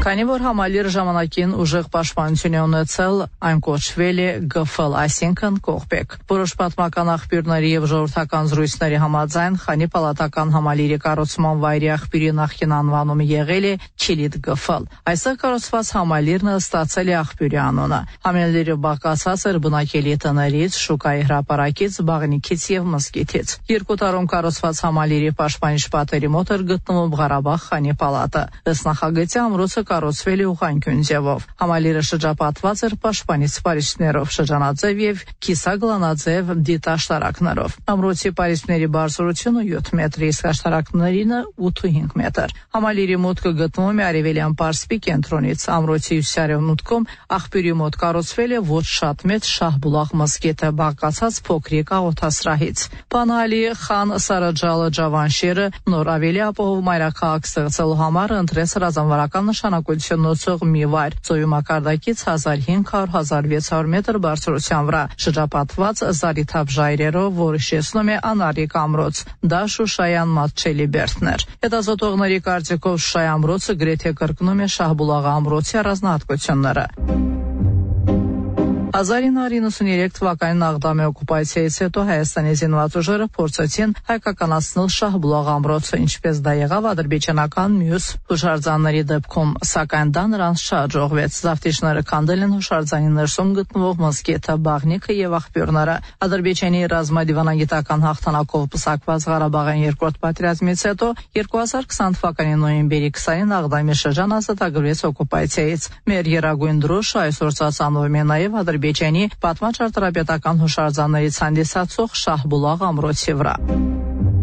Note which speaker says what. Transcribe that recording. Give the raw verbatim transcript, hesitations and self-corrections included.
Speaker 1: Քանի որ համալիրը ժամանակին ուժեղ պաշտպանություն է ունեցել, այն կոչվել է Գ Ֆ Л, այսինքն կողպեկ։ Որոշ պատմական աղբյուրների եւ ժողովրդական զրույցների համաձայն Խանի պալատական համալիրի կառուցման վայրի աղբյուրի նախկին անվանումը եղել է Չիլիդ Գ Ֆ Л։ Այսօր կառուցված համալիրն ստացել է աղբյուրի անունը։ Համալիրը բաղկացած էր բնակելի տներից, շուկայի հրապարակից, բաղնիքից եւ մզկիթից։ Երկու տարում կառուցված համալիրի պաշտպանիչ պատերի մոտ էր գտնվում Ղարաբաղ Խանի պալատը։ Ըստ նախագծի ամրոցը կառուցվել է ուղղանկյուն ձևով։ Համալիրը շրջապատված էր պաշտպանիչ պարիսպներով, շրջանաձև եւ կիսագլանաձև դիտաշտարակներով։ Ամրոցի պարիսպների բարձրությունը յոթ մետր, իսկ աշտարակներինը ութ մետր։ Համալիրի մուտքը գտնվում է արևելյան պարսպի կենտրոնից։ Ամրոցի հյուսիսարևմուտքում աղբյուրի մոտ կառուցվել է ոչ շատ մեծ Շահբուլաղ մզկիթը, բաղկացած փոքրիկ աղոթասրահից։ Պանալի Խան Սարաջալը Ջավանշիրը նոր ավելի ապահով մայրաքաղաք ստեղծելու համար ընտրեց ռազմավարական նշանակություն ունեցող մի վայր, ծովի մակարդակից հազար հինգ հարյուր - հազար վեց հարյուր մետր բարձրության վրա, շրջապատված զարիթափ ժայռերով, որը շեշտնում է անառիկ ամրոց։ Դա Շուշայան մատչելի բերդներ։ Հետազոտողների կարծիքով Շուշայի ամրոցը գրեթե կրկնում է Շահբուլաղ ամրոցի առանձնահատկությունները։ հազար ինը հարյուր իննսուններեք թվականին Աղդամի օկուպացիայից հետո Հայաստանի զինված ուժերը փորձեցին հայկականացնել Շահբուլաղ ամրոցը, ինչպես դա եղավ ադրբեջանական մյուս հուշարձանների դեպքում, սակայն դա նրանց չհաջողվեց։ Զավթիչները քանդել են հուշարձանի ներսում գտնվող մզկիթը, բաղնիքը եւ աղբյուրները։ Ադրբեջանի ռազմադիվանագիտական հաղթանակով պսակված Ղարաբաղյան երկրորդ պատերազմից հետո երկու հազար քսան թվականի նոյեմբերի քսանին Աղդամի շրջան ազատագրվեց օկուպացիայից։ Մեր երագույն դրոշը այսօր ծածանվում է նաեւ Ադրբեջանի պատմաճարտարապետական հուշարձաններից հանդիսացող Շահբուլաղ ամրոցի վրա։